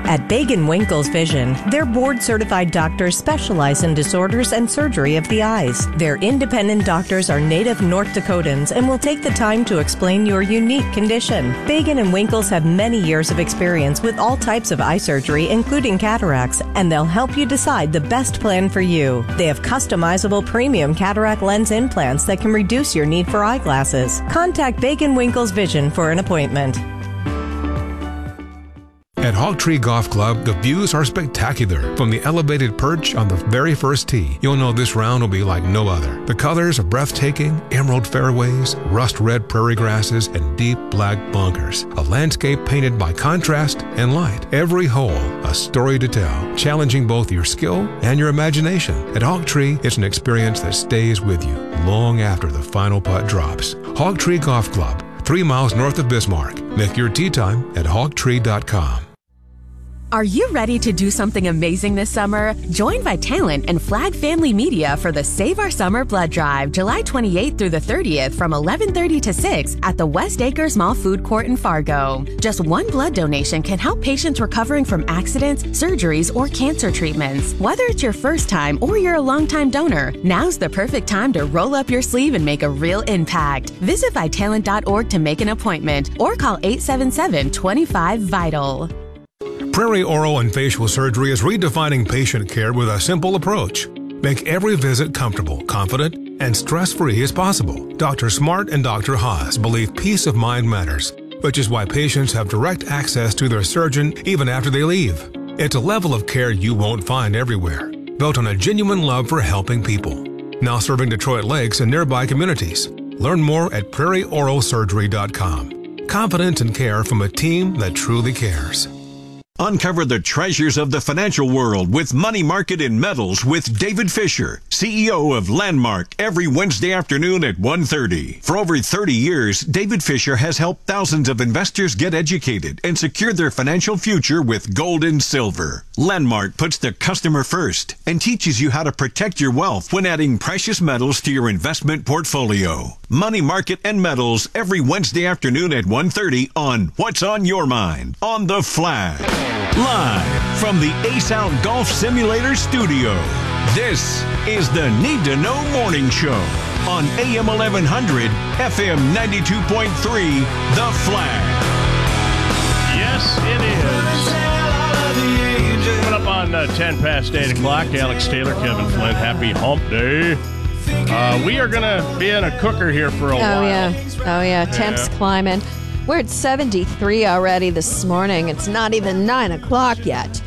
At Bagan Winkles Vision, their board-certified doctors specialize in disorders and surgery of the eyes. Their independent doctors are native North Dakotans and will take the time to explain your unique condition. Bagan and Winkles have many years of experience with all types of eye surgery, including cataracts, and they'll help you decide the best plan for you. They have customizable premium cataract lens implants that can reduce your need for eyeglasses. Contact Bagan Winkles Vision for an appointment. At Hog Tree Golf Club, the views are spectacular. From the elevated perch on the very first tee, you'll know this round will be like no other. The colors are breathtaking: emerald fairways, rust-red prairie grasses, and deep black bunkers. A landscape painted by contrast and light. Every hole, a story to tell, challenging both your skill and your imagination. At Hog Tree, it's an experience that stays with you long after the final putt drops. Hog Tree Golf Club, 3 miles north of Bismarck. Make your tee time at hogtree.com. Are you ready to do something amazing this summer? Join Vitalant and Flag Family Media for the Save Our Summer Blood Drive, July 28th through the 30th from 11:30 to 6 at the West Acres Mall Food Court in Fargo. Just one blood donation can help patients recovering from accidents, surgeries, or cancer treatments. Whether it's your first time or you're a longtime donor, now's the perfect time to roll up your sleeve and make a real impact. Visit Vitalant.org to make an appointment or call 877-25-VITAL. Prairie Oral and Facial Surgery is redefining patient care with a simple approach. Make every visit comfortable, confident, and stress-free as possible. Dr. Smart and Dr. Haas believe peace of mind matters, which is why patients have direct access to their surgeon even after they leave. It's a level of care you won't find everywhere, built on a genuine love for helping people. Now serving Detroit Lakes and nearby communities. Learn more at prairieoralsurgery.com. Confidence and care from a team that truly cares. Uncover the treasures of the financial world with Money Market in Metals with David Fisher, CEO of Landmark, every Wednesday afternoon at 1:30. For over 30 years, David Fisher has helped thousands of investors get educated and secure their financial future with gold and silver. Landmark puts the customer first and teaches you how to protect your wealth when adding precious metals to your investment portfolio. Money Market and Metals every Wednesday afternoon at 1:30 on What's on Your Mind on The Flag. Live from the Ace Out Golf Simulator studio, this is the Need to Know Morning Show on AM 1100, FM 92.3, The Flag. Yes, it is. Coming up on 10 past 8 o'clock, Alex Taylor, Kevin Flynn, happy hump day. We are going to be in a cooker here for a while. Oh, yeah. Temps climbing. We're at 73 already this morning. It's not even 9 o'clock yet.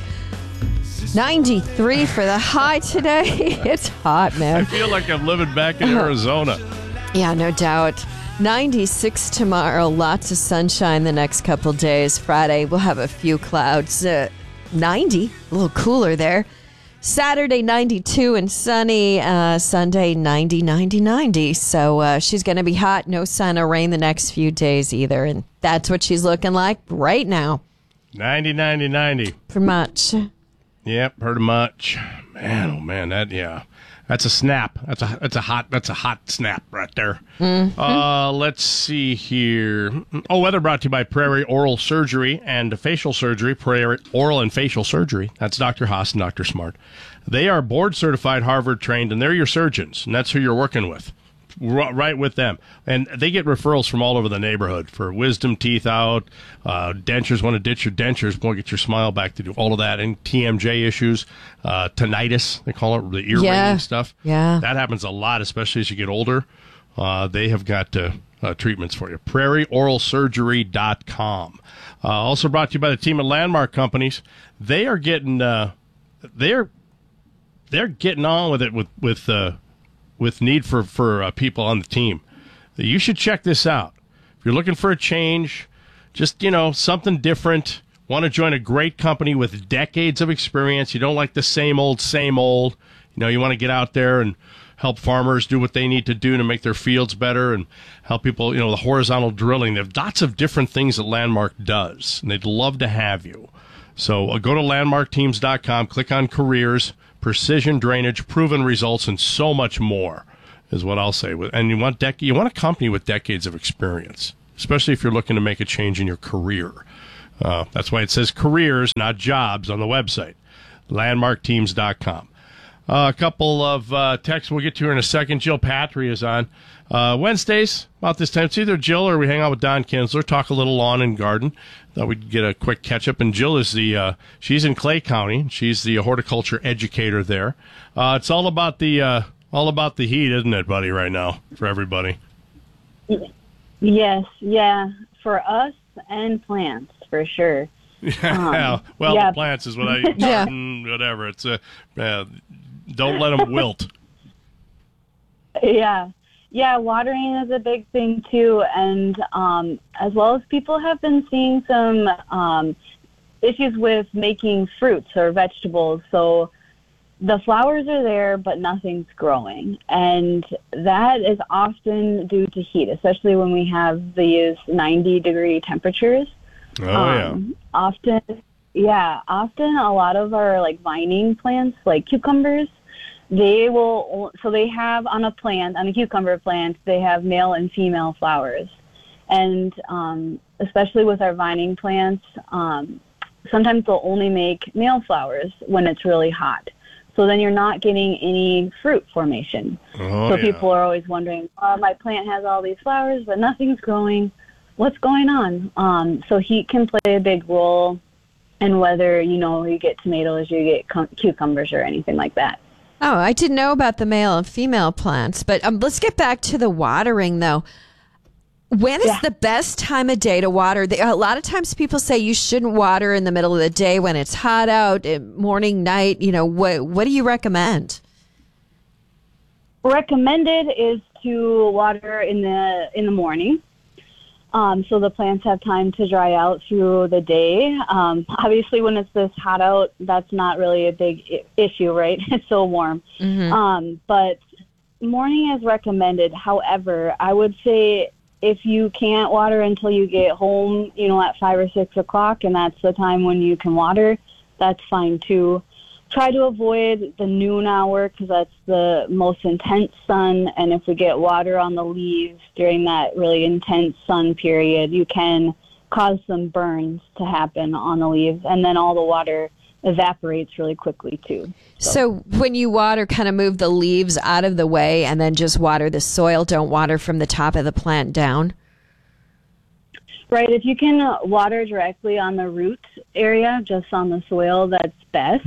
93 for the high today. It's hot, man. I feel like I'm living back in Arizona. Yeah, no doubt. 96 tomorrow. Lots of sunshine the next couple days. Friday, we'll have a few clouds. 90, a little cooler there. Saturday, 92 and sunny. Sunday, 90. So she's going to be hot. No sign of rain the next few days either. And that's what she's looking like right now. 90. Pretty much. Yep, pretty much. Man, oh man, that's a snap. That's a hot snap right there. Mm-hmm. Let's see here. Weather brought to you by Prairie Oral Surgery and Facial Surgery. Prairie Oral and Facial Surgery. That's Dr. Haas and Dr. Smart. They are board certified, Harvard trained, and they're your surgeons, and that's who you're working with. Right with them. And they get referrals from all over the neighborhood for wisdom teeth out, dentures, want to ditch your dentures, want to get your smile back, to do all of that, and TMJ issues, tinnitus, they call it, the ear ringing stuff. Yeah. That happens a lot, especially as you get older. They have got treatments for you. prairieoralsurgery.com. Also brought to you by the team at Landmark Companies. They are getting they're getting on with it with need for people on the team. You should check this out. If you're looking for a change, just, something different, want to join a great company with decades of experience, you don't like the same old, you want to get out there and help farmers do what they need to do to make their fields better and help people, the horizontal drilling. They have lots of different things that Landmark does, and they'd love to have you. So go to landmarkteams.com, click on careers, precision drainage, proven results, and so much more is what I'll say. And you want a company with decades of experience, especially if you're looking to make a change in your career. That's why it says careers, not jobs, on the website, landmarkteams.com. A couple of texts we'll get to in a second. Jill Patry is on Wednesdays about this time. It's either Jill or we hang out with Don Kinsler, talk a little lawn and garden. Thought we'd get a quick catch up. And Jill is she's in Clay County. She's the horticulture educator there. It's all about the heat, isn't it, buddy? Right now for everybody. Yes, yeah, for us and plants for sure. The plants is what I garden, whatever. It's don't let them wilt. Yeah, watering is a big thing too, and as well as people have been seeing some issues with making fruits or vegetables. So the flowers are there, but nothing's growing, and that is often due to heat, especially when we have these 90-degree temperatures. Often a lot of our like vining plants, like cucumbers, they have on a cucumber plant, they have male and female flowers. And especially with our vining plants, sometimes they'll only make male flowers when it's really hot. So then you're not getting any fruit formation. People are always wondering, my plant has all these flowers, but nothing's growing. What's going on? So heat can play a big role in whether, you get tomatoes, you get cucumbers or anything like that. Oh, I didn't know about the male and female plants. But let's get back to the watering, though. When is the best time of day to water? A lot of times people say you shouldn't water in the middle of the day when it's hot out, morning, night. What do you recommend? Recommended is to water in the morning. So the plants have time to dry out through the day. Obviously, when it's this hot out, that's not really a big issue, right? It's so warm. Mm-hmm. But morning is recommended. However, I would say if you can't water until you get home, at 5 or 6 o'clock, and that's the time when you can water, that's fine too. Try to avoid the noon hour because that's the most intense sun. And if we get water on the leaves during that really intense sun period, you can cause some burns to happen on the leaves. And then all the water evaporates really quickly too. So when you water, kind of move the leaves out of the way and then just water the soil. Don't water from the top of the plant down. Right. If you can water directly on the root area, just on the soil, that's best.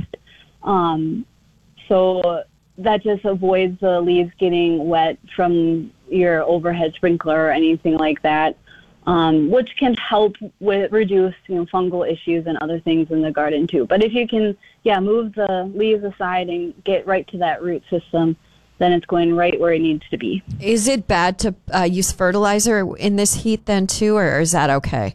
So that just avoids the leaves getting wet from your overhead sprinkler or anything like that, which can help with reduce, fungal issues and other things in the garden too. But if you can, move the leaves aside and get right to that root system, then it's going right where it needs to be. Is it bad to use fertilizer in this heat then too, or is that okay?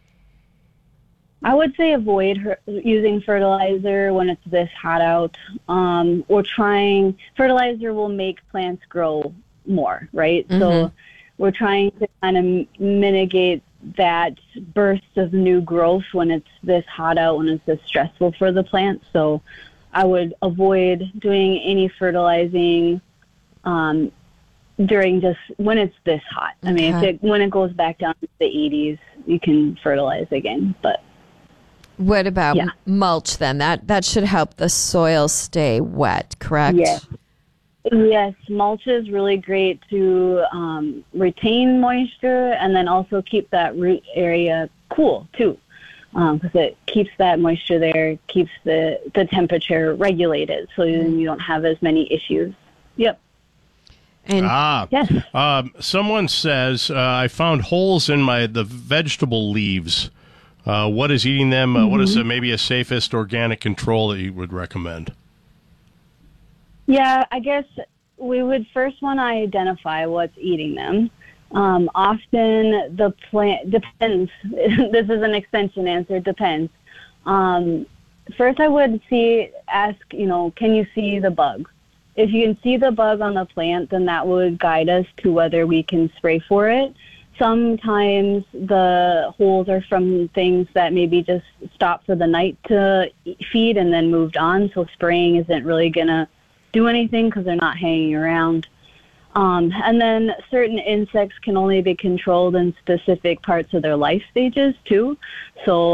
I would say avoid using fertilizer when it's this hot out, or fertilizer will make plants grow more, right? Mm-hmm. So we're trying to kind of mitigate that burst of new growth when it's this hot out, when it's this stressful for the plant. So I would avoid doing any fertilizing during just when it's this hot. I mean, when it goes back down to the 80s, you can fertilize again, but... What about mulch then? That should help the soil stay wet, correct? Yes, mulch is really great to retain moisture and then also keep that root area cool too, because it keeps that moisture there, keeps the temperature regulated, so you don't have as many issues. Yep. And yes. Someone says I found holes in the vegetable leaves. What is eating them? What is maybe a safest organic control that you would recommend? Yeah, I guess we would first want to identify what's eating them. Often the plant depends. This is an extension answer. Depends. First, I would ask, can you see the bug? If you can see the bug on the plant, then that would guide us to whether we can spray for it. Sometimes the holes are from things that maybe just stopped for the night to feed and then moved on, so spraying isn't really going to do anything because they're not hanging around. And then certain insects can only be controlled in specific parts of their life stages too. So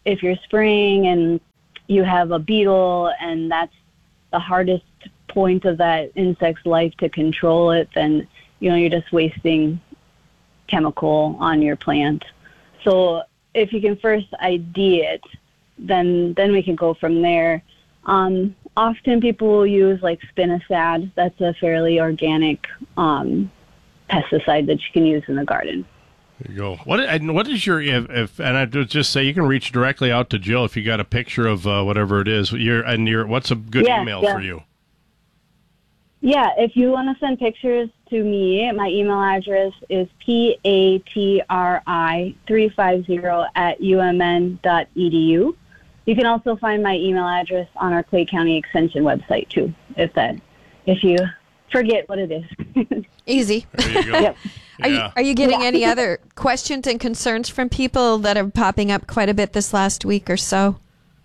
if you're spraying and you have a beetle and that's the hardest point of that insect's life to control it, then, you're just wasting chemical on your plant. So if you can first ID it, then we can go from there. Often people will use like spinosad. That's a fairly organic pesticide that you can use in the garden. There you go. What is your if and I would just say you can reach directly out to Jill if you got a picture of whatever it is. What's a good email for you? Yeah, if you want to send pictures to me, my email address is patri350@umn.edu. You can also find my email address on our Clay County Extension website too, if you forget what it is. Easy. There you go. Yep. Are you getting any other questions and concerns from people that are popping up quite a bit this last week or so?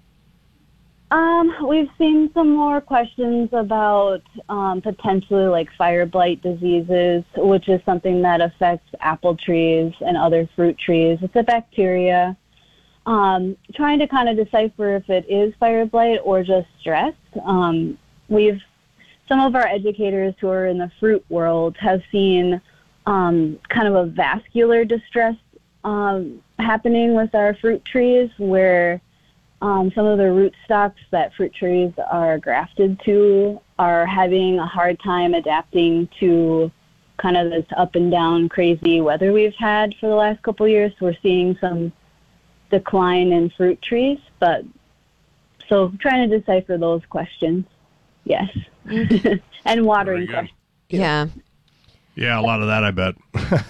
We've seen some more questions about potentially like fire blight diseases, which is something that affects apple trees and other fruit trees. It's a bacteria. Trying to kind of decipher if it is fire blight or just stress. Some of our educators who are in the fruit world have seen kind of a vascular distress happening with our fruit trees, where some of the rootstocks that fruit trees are grafted to are having a hard time adapting to kind of this up and down crazy weather we've had for the last couple of years. So we're seeing some decline in fruit trees, so trying to decipher those questions. Yes. And watering questions. Yeah. Yeah, a lot of that, I bet.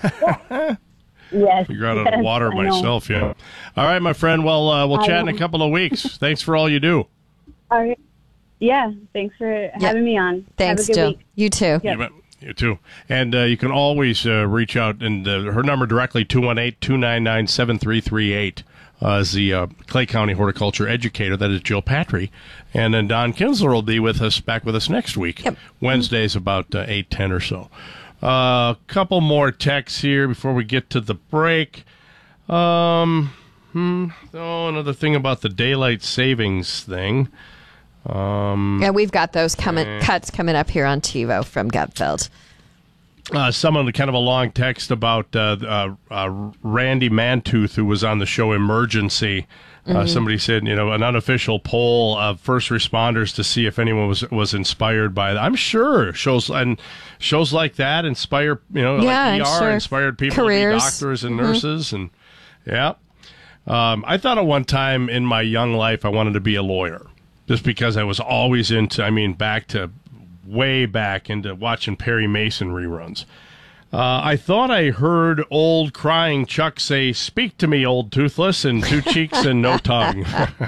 Yes. Figure out how to water myself, yeah. All right, my friend. Well, we'll chat in a couple of weeks. Thanks for all you do. All right. Yeah, thanks for having me on. Thanks, Have a good Jill. week. You too. Yep. You too. And you can always reach out, and her number directly, 218-299-7338. Is the Clay County Horticulture Educator. That is Jill Patry. And then Don Kinsler will be back with us next week. Yep. Wednesdays about 8:10 or so. A couple more texts here before we get to the break. Another thing about the daylight savings thing. Yeah, we've got those cuts coming up here on TiVo from Gutfeld. Someone kind of a long text about Randy Mantooth, who was on the show Emergency. Somebody said, an unofficial poll of first responders to see if anyone was inspired by that. I'm sure shows like that inspire, like ER inspired people Careers. to be doctors and nurses. And I thought at one time in my young life I wanted to be a lawyer, just because I was always way back into watching Perry Mason reruns. I thought I heard old crying Chuck say, "Speak to me, old toothless, and two cheeks and no tongue."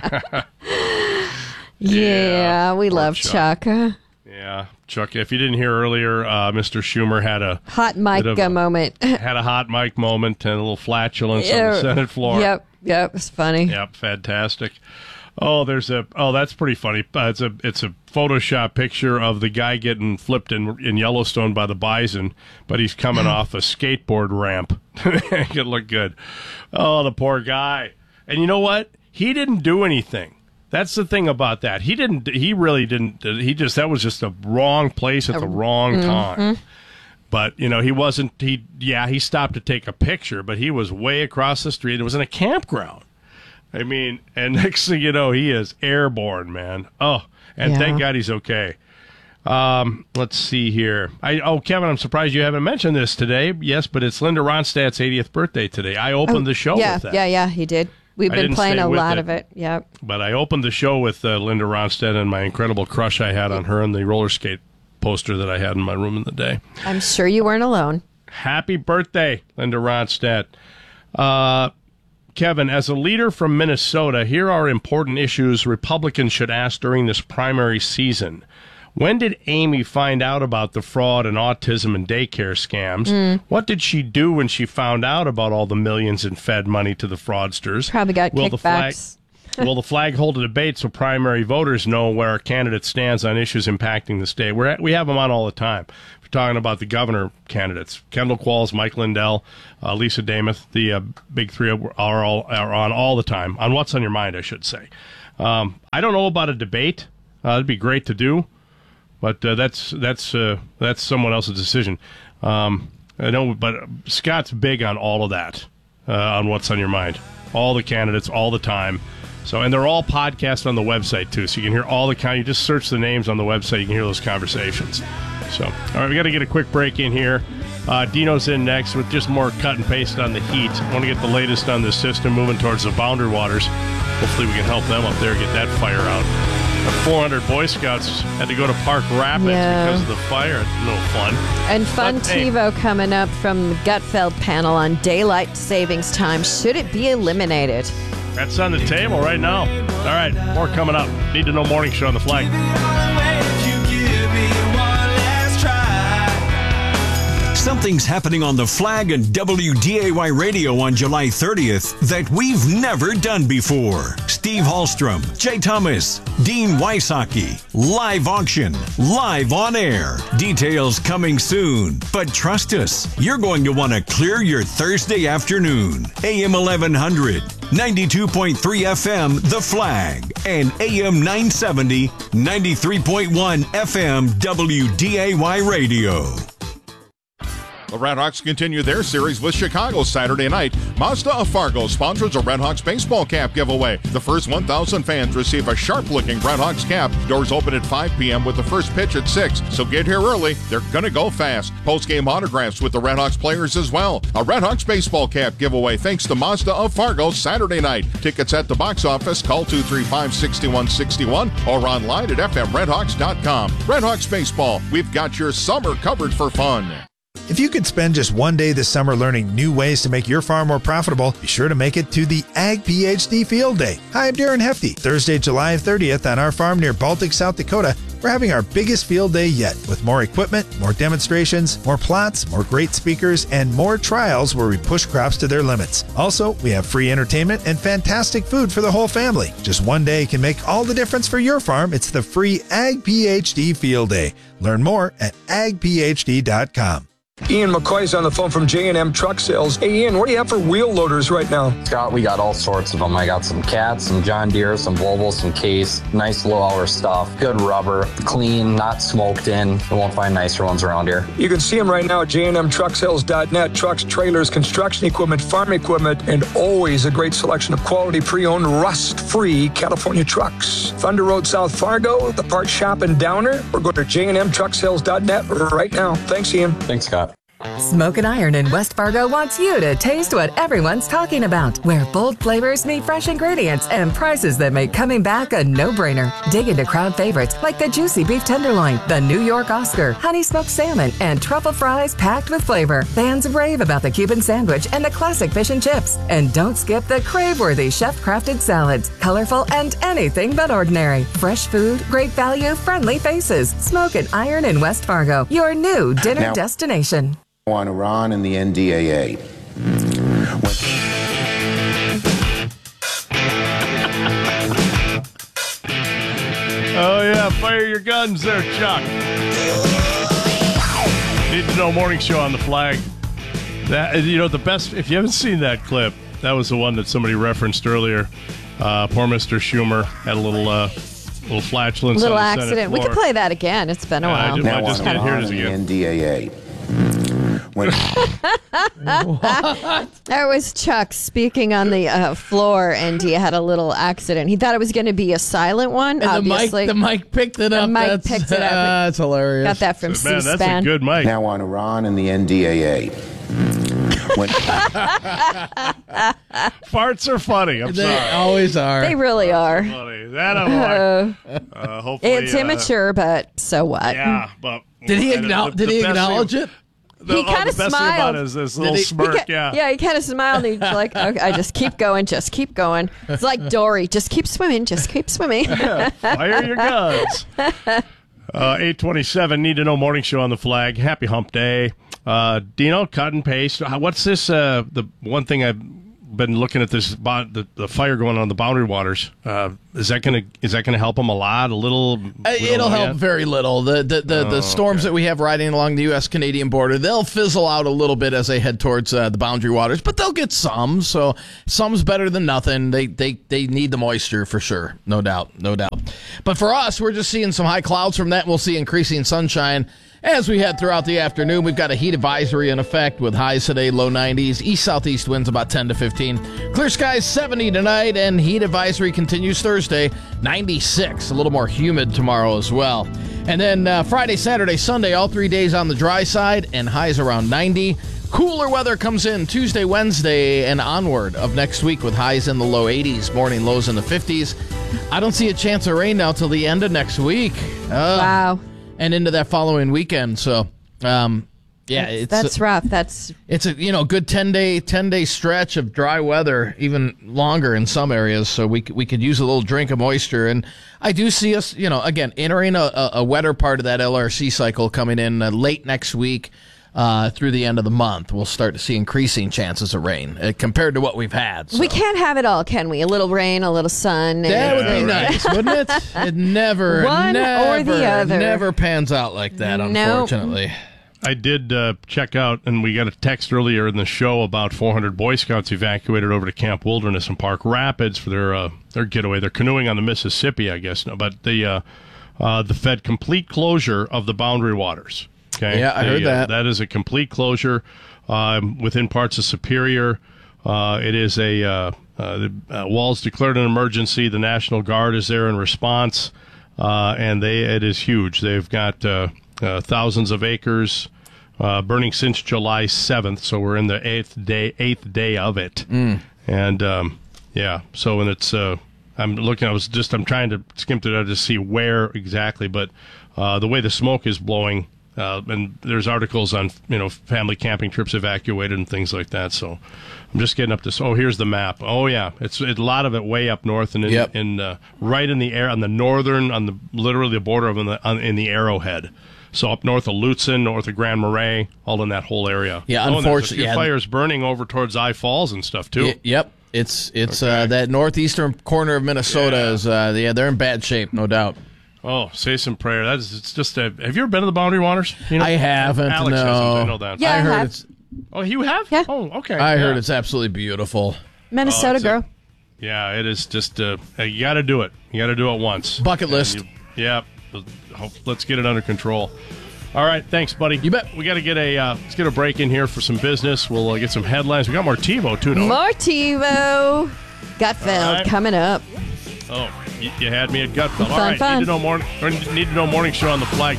Yeah, we love Chuck. Yeah, Chuck. If you didn't hear earlier, Mr. Schumer had a hot mic moment. Had a hot mic moment and a little flatulence on the Senate floor. Yep, it's funny. Yep, fantastic. That's pretty funny. It's a Photoshop picture of the guy getting flipped in Yellowstone by the bison, but he's coming off a skateboard ramp. It could look good. Oh, the poor guy. And you know what? He didn't do anything. That's the thing about that. He really didn't. That was just the wrong place at the wrong time. But, he wasn't, he stopped to take a picture, but he was way across the street. It was in a campground. I mean, and next thing you know, he is airborne, man. Oh, and thank God he's okay. Let's see here. Kevin, I'm surprised you haven't mentioned this today. Yes, but it's Linda Ronstadt's 80th birthday today. I opened the show with that. Yeah, he did. We've been playing a lot of it. Yep. But I opened the show with Linda Ronstadt and my incredible crush I had on her and the roller skate poster that I had in my room in the day. I'm sure you weren't alone. Happy birthday, Linda Ronstadt. Kevin, as a leader from Minnesota, here are important issues Republicans should ask during this primary season. When did Amy find out about the fraud and autism and daycare scams? What did she do when she found out about all the millions in Fed money to the fraudsters? Probably got kickbacks. Will the flag hold a debate so primary voters know where a candidate stands on issues impacting the state? We have them on all the time. We're talking about the governor candidates. Kendall Qualls, Mike Lindell, Lisa Damath, the big three are on all the time. On What's on Your Mind, I should say. I don't know about a debate. It'd be great to do, but that's someone else's decision. I know, but Scott's big on all of that, on What's on Your Mind. All the candidates, all the time. So, and they're all podcast on the website, too, so you can hear all the you just search the names on the website, you can hear those conversations. So, all right, we got to get a quick break in here. Dino's in next with just more cut and paste on the heat. I want to get the latest on the system moving towards the Boundary Waters. Hopefully we can help them up there get that fire out. 400 Boy Scouts had to go to Park Rapids because of the fire. It's no fun. And fun TiVo coming up from the Gutfeld panel on daylight savings time. Should it be eliminated? That's on the table right now. All right, more coming up. Need to Know Morning Show on the Flag. Something's happening on the Flag and WDAY Radio on July 30th that we've never done before. Steve Hallstrom, Jay Thomas, Dean Wysocki, live auction, live on air. Details coming soon. But trust us, you're going to want to clear your Thursday afternoon. AM 1100, 92.3 FM, The Flag, and AM 970, 93.1 FM, WDAY Radio. The Redhawks continue their series with Chicago Saturday night. Mazda of Fargo sponsors a Redhawks baseball cap giveaway. The first 1,000 fans receive a sharp-looking Redhawks cap. Doors open at 5 p.m. with the first pitch at 6, so get here early. They're going to go fast. Post-game autographs with the Redhawks players as well. A Redhawks baseball cap giveaway thanks to Mazda of Fargo Saturday night. Tickets at the box office. Call 235-6161 or online at fmredhawks.com. Redhawks Baseball. We've got your summer covered for fun. If you could spend just one day this summer learning new ways to make your farm more profitable, be sure to make it to the Ag PhD Field Day. Hi, I'm Darren Hefty. Thursday, July 30th on our farm near Baltic, South Dakota, we're having our biggest field day yet with more equipment, more demonstrations, more plots, more great speakers, and more trials where we push crops to their limits. Also, we have free entertainment and fantastic food for the whole family. Just one day can make all the difference for your farm. It's the free Ag PhD Field Day. Learn more at agphd.com. Ian McCoy's on the phone from J&M Truck Sales. Hey, Ian, what do you have for wheel loaders right now? Scott, we got all sorts of them. I got some Cats, some John Deere, some Volvo, some Case. Nice low-hour stuff. Good rubber. Clean, not smoked in. You won't find nicer ones around here. You can see them right now at jnmtrucksales.net. Trucks, trailers, construction equipment, farm equipment, and always a great selection of quality pre-owned, rust-free California trucks. Thunder Road, South Fargo, the parts shop in Downer, or go to jnmtrucksales.net right now. Thanks, Ian. Thanks, Scott. Smoke and Iron in West Fargo wants you to taste what everyone's talking about, where bold flavors meet fresh ingredients and prices that make coming back a no-brainer. Dig into crowd favorites like the juicy beef tenderloin, the New York Oscar, honey smoked salmon, and truffle fries packed with flavor. Fans rave about the Cuban sandwich and the classic fish and chips. And don't skip the crave-worthy chef-crafted salads, colorful and anything but ordinary. Fresh food, great value, friendly faces. Smoke and Iron in West Fargo, your new dinner destination. On Iran and the NDAA. Oh, yeah, fire your guns there, Chuck. Need to Know Morning Show on the Flag. That, the best, if you haven't seen that clip, that was the one that somebody referenced earlier. Poor Mr. Schumer had a little flatulence. Little on the accident. Senate floor. We could play that again. It's been a while. I just can't hear it again. NDAA. That was Chuck speaking on the floor, and he had a little accident. He thought it was going to be a silent one, and obviously. The mic picked it up. The mic picked it up. That's hilarious. Got that from C-SPAN. Man, that's a good mic. Now on Iran and the NDAA. Farts are funny. I'm they sorry. always are. They really are. Funny. That I'm like. Hopefully, it's immature, but so what? Yeah, but did he acknowledge it? He kind of smiled. About is this little smirk, Yeah, he kind of smiled. And he's like, okay, I just keep going, just keep going. It's like Dory, just keep swimming, just keep swimming. Fire your guns. 8:27, Need to Know Morning Show on the Flag. Happy Hump Day. Dino, cut and paste. What's this? The one thing I've been looking at this the fire going on the Boundary Waters. Is that gonna help them a lot? A little? It'll help very little. The storms that we have riding along the U.S.-Canadian border, they'll fizzle out a little bit as they head towards the Boundary Waters, but they'll get some. So some's better than nothing. They need the moisture for sure, no doubt. But for us, we're just seeing some high clouds from that. We'll see increasing sunshine as we head throughout the afternoon. We've got a heat advisory in effect with highs today, low 90s. East-southeast winds about 10 to 15. Clear skies 70 tonight, and heat advisory continues Thursday, 96. A little more humid tomorrow as well. And then Friday, Saturday, Sunday, all 3 days on the dry side, and highs around 90. Cooler weather comes in Tuesday, Wednesday, and onward of next week with highs in the low 80s, morning lows in the 50s. I don't see a chance of rain now till the end of next week. Wow. And into that following weekend. So, that's rough. It's a good 10-day stretch of dry weather, even longer in some areas. So we could use a little drink of moisture. And I do see us, again, entering a wetter part of that LRC cycle coming in late next week. Through the end of the month, we'll start to see increasing chances of rain compared to what we've had. So. We can't have it all, can we? A little rain, a little sun. That would be nice, wouldn't it? It never, or the other. Never pans out like that, unfortunately. Nope. I did check out, and we got a text earlier in the show about 400 Boy Scouts evacuated over to Camp Wilderness in Park Rapids for their getaway. They're canoeing on the Mississippi, I guess. No, but the Fed complete closure of the Boundary Waters. Okay. Yeah, I heard that. That is a complete closure within parts of Superior. It is the Walls declared an emergency. The National Guard is there in response, and it is huge. They've got thousands of acres burning since July 7th, so we're in the eighth day of it. And so when it's I'm trying to skim through that to see where exactly, but the way the smoke is blowing. And there's articles on, family camping trips evacuated and things like that. So I'm just getting up to. Oh, here's the map. Oh yeah, it's a lot of it way up north and right in the air on the northern, literally the border of in the Arrowhead. So up north of Lutsen, north of Grand Marais, all in that whole area. Yeah, unfortunately, there's a few fires burning over towards I Falls and stuff too. Yep. It's okay. That northeastern corner of Minnesota is they're in bad shape, no doubt. Oh, say some prayer. It's just have you ever been to the Boundary Waters? I haven't. Alex no. hasn't. I know that. Yeah, I heard have. it's. Oh, you have? Yeah. Oh, okay. I heard it's absolutely beautiful. Minnesota girl. Yeah, it is just. You got to do it. You got to do it once. Bucket list. Let's get it under control. All right, thanks, buddy. You bet. We got to get let's get a break in here for some business. We'll get some headlines. We got more TiVo too, don't we? More TiVo. Gutfeld coming up. Oh, you had me at Gutfeld. Fun, All right, fun. Need to know morning show on the flag,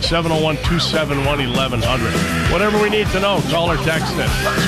701-271-1100. Whatever we need to know, call or text it. Let's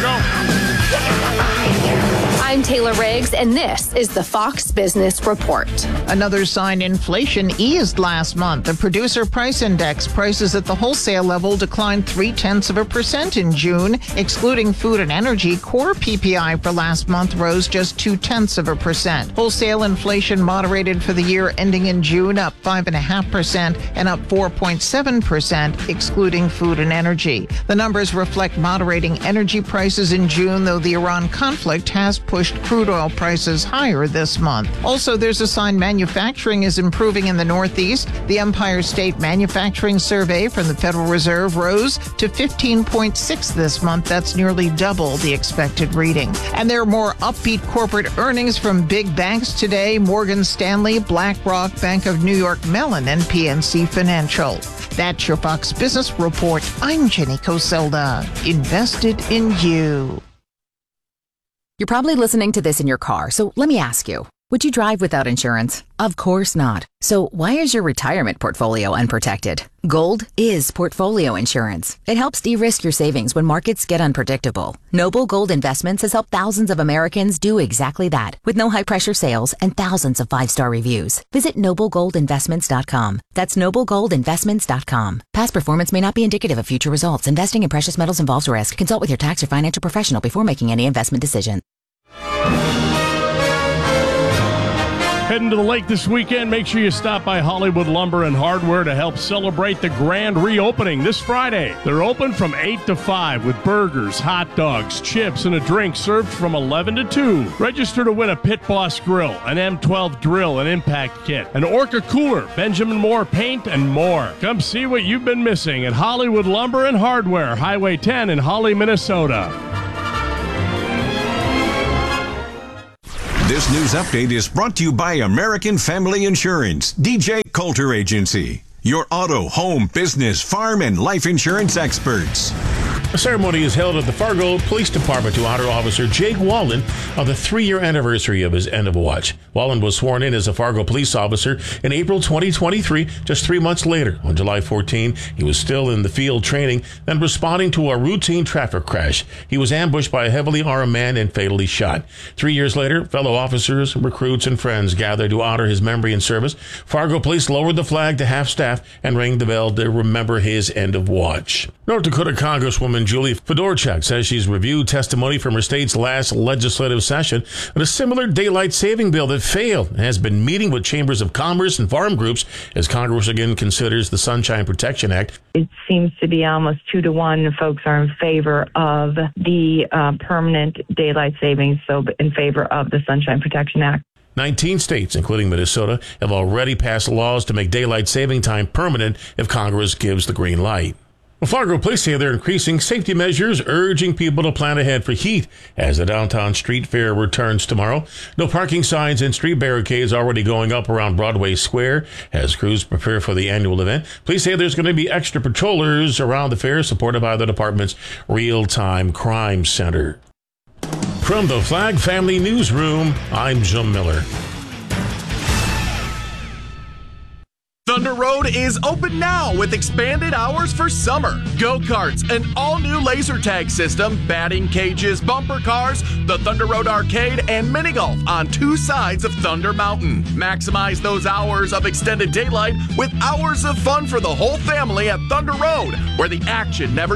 go. I'm Taylor Riggs, and this is the Fox Business Report. Another sign inflation eased last month. The producer price index prices at the wholesale level declined 0.3% in June. Excluding food and energy, core PPI for last month rose just 0.2%. Wholesale inflation moderated for the year ending in June, up 5.5% and up 4.7%, excluding food and energy. The numbers reflect moderating energy prices in June, though the Iran conflict has pushed crude oil prices higher this month. Also, there's a sign manufacturing is improving in the Northeast. The Empire State Manufacturing Survey from the Federal Reserve rose to 15.6 this month. That's nearly double the expected reading. And there are more upbeat corporate earnings from big banks today: Morgan Stanley, BlackRock, Bank of New York Mellon, and PNC Financial. That's your Fox Business Report. I'm Jenny Coselda. Invested in you. You're probably listening to this in your car, so let me ask you, would you drive without insurance? Of course not. So why is your retirement portfolio unprotected? Gold is portfolio insurance. It helps de-risk your savings when markets get unpredictable. Noble Gold Investments has helped thousands of Americans do exactly that, with no high-pressure sales and thousands of 5-star reviews. Visit NobleGoldInvestments.com. That's NobleGoldInvestments.com. Past performance may not be indicative of future results. Investing in precious metals involves risk. Consult with your tax or financial professional before making any investment decision. Heading to the lake this weekend, make sure you stop by Hollywood Lumber and Hardware to help celebrate the grand reopening this Friday. They're open from 8 to 5 with burgers, hot dogs, chips, and a drink served from 11 to 2. Register to win a Pit Boss grill, an M12 drill, an impact kit, an Orca cooler, Benjamin Moore paint, and more. Come see what you've been missing at Hollywood Lumber and Hardware, Highway 10 in Holly, Minnesota. This news update is brought to you by American Family Insurance, DJ Coulter Agency, your auto, home, business, farm, and life insurance experts. A ceremony is held at the Fargo Police Department to honor Officer Jake Wallen on the 3-year anniversary of his end of watch. Wallen was sworn in as a Fargo police officer in April 2023. Just 3 months later, on July 14, he was still in the field training and responding to a routine traffic crash. He was ambushed by a heavily armed man and fatally shot. 3 years later, fellow officers, recruits, and friends gathered to honor his memory and service. Fargo police lowered the flag to half staff and rang the bell to remember his end of watch. North Dakota Congresswoman Julie Fedorchuk says she's reviewed testimony from her state's last legislative session on a similar daylight saving bill that failed and has been meeting with chambers of commerce and farm groups as Congress again considers the Sunshine Protection Act. It seems to be almost 2-to-1. Folks are in favor of the permanent daylight savings, so in favor of the Sunshine Protection Act. 19 states, including Minnesota, have already passed laws to make daylight saving time permanent if Congress gives the green light. Well, Fargo police say they're increasing safety measures, urging people to plan ahead for heat as the downtown street fair returns tomorrow. No parking signs and street barricades already going up around Broadway Square as crews prepare for the annual event. Police say there's going to be extra patrollers around the fair, supported by the department's real-time crime center. From the Flag Family Newsroom, I'm Jim Miller. Thunder Road is open now with expanded hours for summer. Go-karts, an all-new laser tag system, batting cages, bumper cars, the Thunder Road Arcade, and mini-golf on 2 sides of Thunder Mountain. Maximize those hours of extended daylight with hours of fun for the whole family at Thunder Road, where the action never